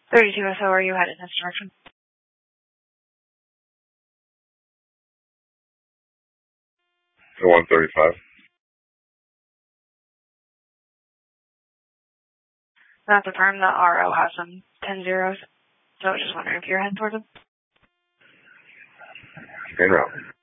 32 SO, are you headed in this direction? So 135. Not the firm, the RO has some 10 zeros. So I was just wondering if you're heading towards them. En route.